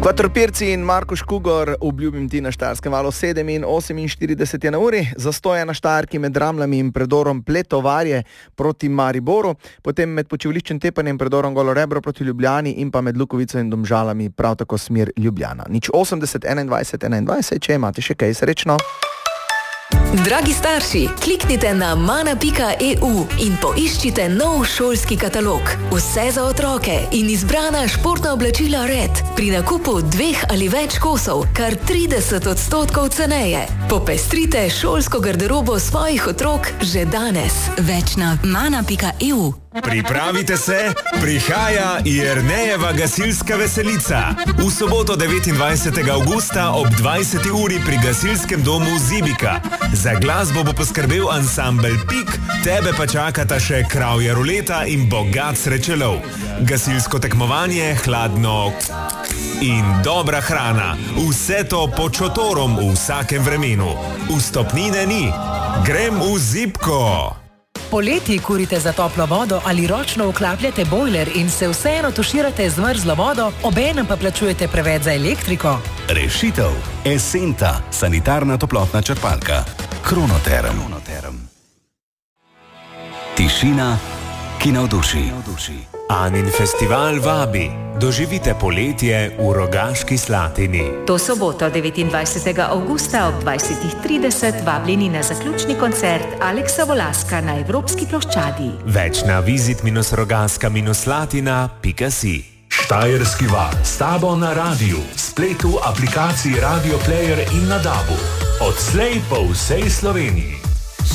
Quatropirci in Marko Škugor, obljubim ti na Štajerskem valu 7 in 48 je na uri, zastoja na Štajerki med Ramljami in predorom Pletovarje proti Mariboru, potem med počivliščem Tepanje in predorom Golo Rebro proti Ljubljani in pa med Lukovico in Domžalami prav tako smer Ljubljana. 80 21 21, če imate še kaj, srečno. Dragi starši, kliknite na mana.eu in poiščite nov šolski katalog. Vse za otroke in izbrana športna oblačila Red. Pri nakupu 2 ali več kosov kar 30% ceneje. Popestrite šolsko garderobo svojih otrok že danes. Več na mana.eu. Pripravite se, prihaja Jernejeva gasilska veselica. V soboto 29. avgusta ob 20. uri pri gasilskem domu Zibika. Za glasbo bo poskrbel ansambel Pik, tebe pa čakata še kravja ruleta in bogat srečelov. Gasilsko tekmovanje, hladno in dobra hrana. Vse to pod šotorom v vsakem vremenu. Vstopnine ni. Grem v Zibko! Poleti kurite za toplo vodo ali ročno vklapljate bojler in se vseeno tuširate z mrzlo vodo, obenem pa plačujete preveč za elektriko? Rešitev. Esenta, sanitarna toplotna črpalka. Kronoterm. Tišina, ki navduši. Anin festival vabi. Doživite poletje v Rogaški Slatini. To soboto 29. avgusta ob 20:30 vabljeni na zaključni koncert Aleksa Volaska na Evropski ploščadi. Več na visit-rogaska-slatina.si. Štajerski val s tabo na radiju, spletu, aplikaciji Radio Player in na DAB-u. Odslej po vsej Sloveniji.